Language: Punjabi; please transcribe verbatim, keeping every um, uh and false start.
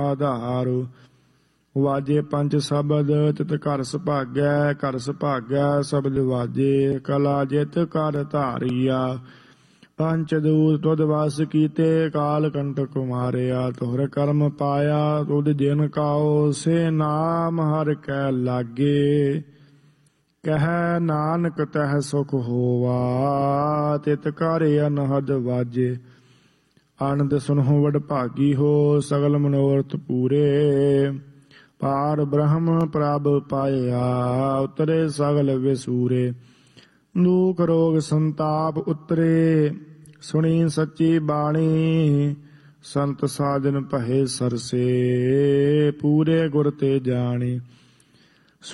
ਆਧਾਰ। ਵਾਜੇ ਪੰਜ ਸ਼ਬਦ ਤਿਤ ਘਰ ਸੁਭਾਗੈ, ਘਰ ਸੁਭਾਗੈ ਸ਼ਬਦ ਵਾਜੇ, ਕਲਾ ਜਿਤ ਕਰ ਧਾਰੀਆ। ਪੰਚ ਦੂਤ ਤੁਧ ਵਸ ਕੀਤੇ, ਕਾਲ ਕੰਟਕ ਮਾਰਿਆ। ਤੁਹਰ ਕਰਮ ਪਾਇਆ ਤੁਧ ਜਿਨ ਕਾਓ, ਸੇ ਨਾਮ ਹਰਿ ਕੈ ਲਾਗੇ। ਕਹਿ ਨਾਨਕ ਤਹਿ ਸੁਖ ਹੋਵਾ, ਤਿਤ ਕਰ ਅਨਹਦ ਵਾਜੇ। ਆਨੰਦ ਸੁਨਹੁ ਵਡਭਾਗੀ ਹੋ, ਸਗਲ ਮਨੋਰਥ ਪੂਰੇ। ਪਾਰ ਬ੍ਰਹਮ ਪ੍ਰਭ ਪਾਇਆ, ਉਤਰੇ ਸਗਲ ਵਿਸੂਰੇ। ਦੁਖ ਰੋਗ ਸੰਤਾਪ ਉਤਰੇ, ਸੁਣੀ ਸੱਚੀ ਬਾਣੀ। ਸੰਤ ਸਾਜਨ ਭਏ ਸਰਸੇ, ਪੂਰੇ ਗੁਰ ਤੇ ਜਾਣੀ।